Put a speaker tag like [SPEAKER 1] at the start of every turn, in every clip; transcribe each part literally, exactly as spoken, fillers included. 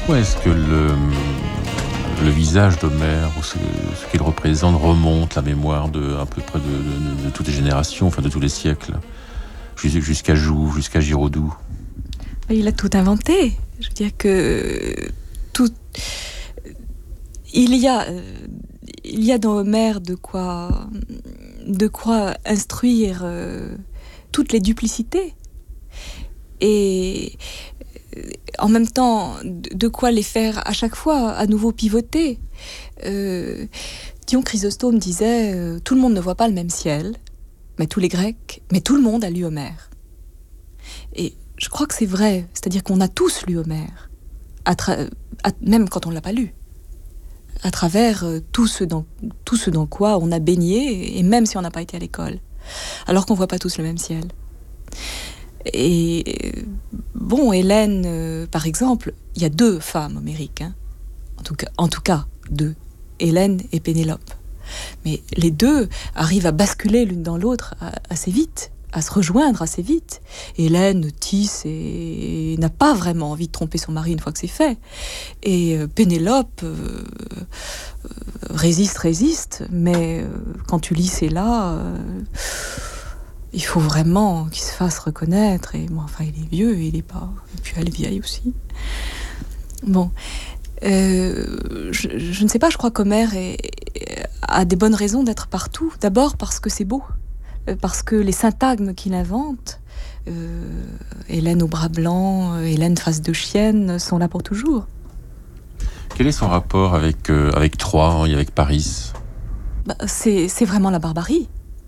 [SPEAKER 1] Pourquoi est-ce que le, le visage d'Homère, ou ce, ce qu'il représente, remonte la mémoire de à peu près de, de, de toutes les générations, enfin de tous les siècles, jusqu'à Jouve, jusqu'à Giraudoux?
[SPEAKER 2] Il a tout inventé. Je veux dire que tout, il y a, il y a dans Homère de quoi, de quoi instruire euh, toutes les duplicités. Et en même temps, de quoi les faire à chaque fois à nouveau pivoter. Euh, Dion Chrysostome disait euh, « Tout le monde ne voit pas le même ciel, mais tous les Grecs, mais tout le monde a lu Homère. » Et je crois que c'est vrai, c'est-à-dire qu'on a tous lu Homère, à tra- à, même quand on ne l'a pas lu, à travers euh, tout, ce dans, tout ce dans quoi on a baigné, et même si on n'a pas été à l'école, alors qu'on ne voit pas tous le même ciel. Et bon, Hélène, euh, par exemple, il y a deux femmes homériques, hein. en, tout cas, en tout cas deux, Hélène et Pénélope. Mais les deux arrivent à basculer l'une dans l'autre assez vite, à se rejoindre assez vite. Hélène tisse et n'a pas vraiment envie de tromper son mari une fois que c'est fait. Et euh, Pénélope euh, euh, résiste, résiste, mais euh, quand tu lis c'est là... Euh, il faut vraiment qu'il se fasse reconnaître. Et bon, enfin, il est vieux, il est pas... Et puis elle est vieille aussi. Bon. Euh, je, je ne sais pas, je crois qu'Homère est, a des bonnes raisons d'être partout. D'abord parce que c'est beau. Parce que les syntagmes qu'il invente, euh, Hélène au bras blanc, Hélène face de chienne, sont là pour toujours.
[SPEAKER 1] Quel est son rapport avec, euh, avec Troie et avec Paris?
[SPEAKER 2] Bah, c'est, c'est vraiment la barbarie.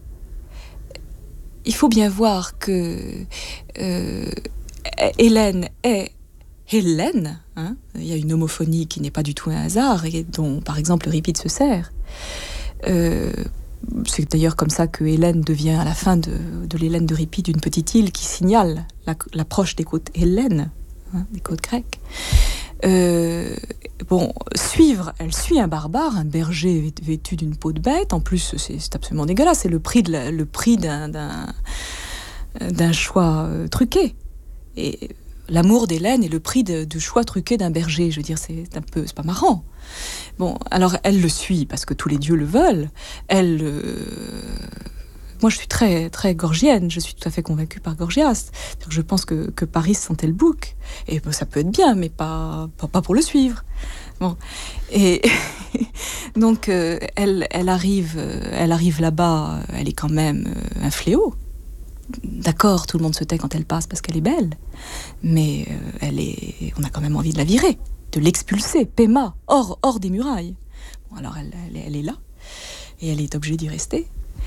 [SPEAKER 2] Il faut bien voir que euh, Hélène est Hélène. Hein, il y a une homophonie qui n'est pas du tout un hasard et dont, par exemple, Euripide se sert. Euh, c'est d'ailleurs comme ça que Hélène devient, à la fin de, de l'Hélène d'Euripide, une petite île qui signale la, l'approche des côtes hellènes, hein, des côtes grecques. Euh, bon, suivre, elle suit un barbare, un berger vêtu d'une peau de bête. En plus, c'est, c'est absolument dégueulasse. C'est le prix, de la, le prix d'un, d'un, d'un choix euh, truqué. Et l'amour d'Hélène est le prix de, du choix truqué d'un berger. Je veux dire, c'est un peu, c'est pas marrant. Bon, alors elle le suit parce que tous les dieux le veulent. Elle, euh, moi, je suis très, très gorgienne. Je suis tout à fait convaincue par Gorgias. Je pense que, que Paris sentait le bouc. Et bon, ça peut être bien, mais pas, pas, pas pour le suivre. Bon. Et donc, euh, elle, elle, arrive, elle arrive là-bas. Elle est quand même euh, un fléau. D'accord, tout le monde se tait quand elle passe parce qu'elle est belle. Mais euh, elle est, on a quand même envie de la virer, de l'expulser, Péma, hors, hors des murailles. Bon, alors, elle, elle, elle est là. Et elle est obligée d'y rester.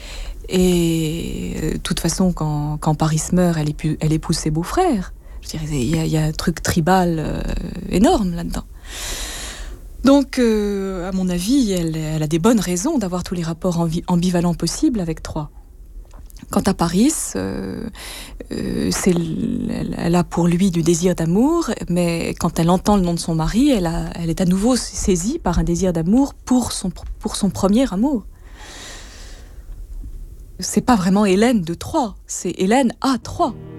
[SPEAKER 2] Et de euh, toute façon, quand, quand Paris meurt, elle, épu, elle épouse ses beaux-frères. Je dirais, il y, y a un truc tribal euh, énorme là-dedans. Donc, euh, à mon avis, elle, elle a des bonnes raisons d'avoir tous les rapports ambi- ambivalents possibles avec Troie. Quant à Paris, euh, euh, c'est, elle, elle a pour lui du désir d'amour, mais quand elle entend le nom de son mari, elle, a, elle est à nouveau saisie par un désir d'amour pour son, pour son premier amour. C'est pas vraiment Hélène de Troie, c'est Hélène à Troie.